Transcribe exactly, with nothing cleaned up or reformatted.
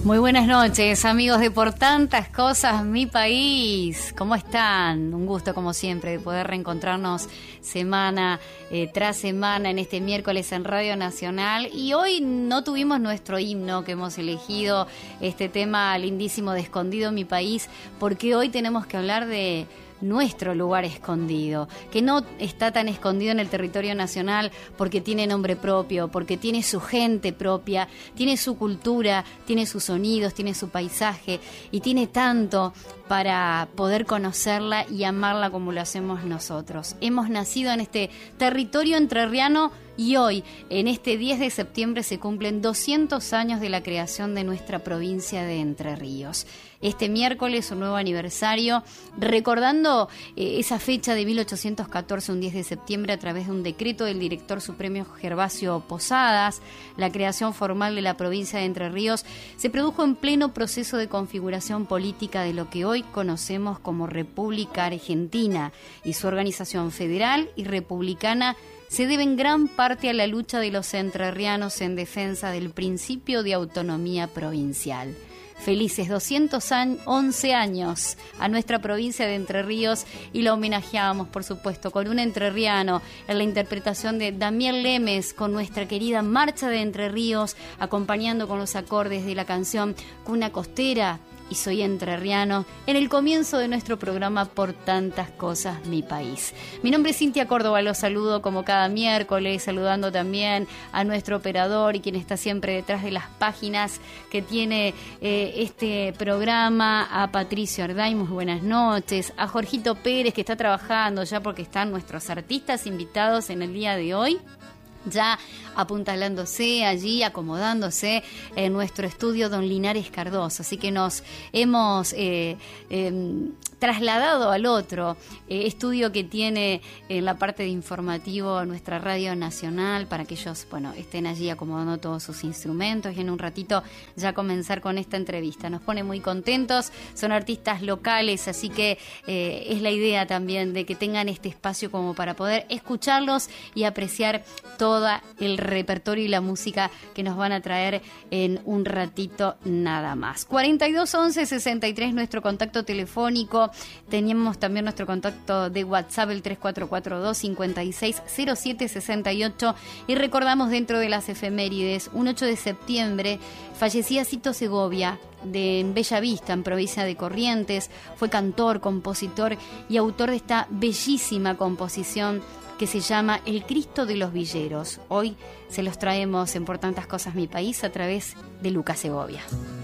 Muy buenas noches, amigos de Por Tantas Cosas, mi país. ¿Cómo están? Un gusto, como siempre, de poder reencontrarnos semana eh, tras semana en este miércoles en Radio Nacional. Y hoy no tuvimos nuestro himno que hemos elegido, este tema lindísimo de Escondido mi país, porque hoy tenemos que hablar de nuestro lugar escondido, que no está tan escondido en el territorio nacional porque tiene nombre propio, porque tiene su gente propia, tiene su cultura, tiene sus sonidos, tiene su paisaje y tiene tanto para poder conocerla y amarla como lo hacemos nosotros. Hemos nacido en este territorio entrerriano y hoy, en este diez de septiembre, se cumplen doscientos años de la creación de nuestra provincia de Entre Ríos. Este miércoles, un nuevo aniversario, recordando eh, esa fecha de mil ochocientos catorce, un diez de septiembre, a través de un decreto del director supremo Gervasio Posadas, la creación formal de la provincia de Entre Ríos se produjo en pleno proceso de configuración política de lo que hoy conocemos como República Argentina, y su organización federal y republicana se debe en gran parte a la lucha de los entrerrianos en defensa del principio de autonomía provincial. Felices doscientos once años a nuestra provincia de Entre Ríos, y la homenajeamos, por supuesto, con un entrerriano en la interpretación de Damián Lemes, con nuestra querida Marcha de Entre Ríos, acompañando con los acordes de la canción Cuna Costera y Soy Entrerriano, en el comienzo de nuestro programa Por Tantas Cosas, mi país. Mi nombre es Cintia Córdoba, los saludo como cada miércoles, saludando también a nuestro operador y quien está siempre detrás de las páginas que tiene eh, este programa, a Patricio Arday, muy buenas noches, a Jorgito Pérez, que está trabajando ya porque están nuestros artistas invitados en el día de hoy, ya apuntalándose allí, acomodándose en nuestro estudio Don Linares Cardoso. Así que nos hemos eh, eh, trasladado al otro eh, estudio que tiene en la parte de informativo nuestra Radio Nacional, para que ellos, bueno, estén allí acomodando todos sus instrumentos y en un ratito ya comenzar con esta entrevista. Nos pone muy contentos, son artistas locales, así que eh, es la idea también de que tengan este espacio como para poder escucharlos y apreciar todo el repertorio y la música que nos van a traer en un ratito nada más. cuarenta y dos once sesenta y tres nuestro contacto telefónico. Teníamos también nuestro contacto de WhatsApp, el tres cuatro cuatro dos, cinco seis, cero siete seis ocho. Y recordamos, dentro de las efemérides, un ocho de septiembre fallecía Cito Segovia, de Bella Vista, en provincia de Corrientes. Fue cantor, compositor y autor de esta bellísima composición que se llama El Cristo de los Villeros. Hoy se los traemos en Por Tantas Cosas, mi país, a través de Lucas Segovia.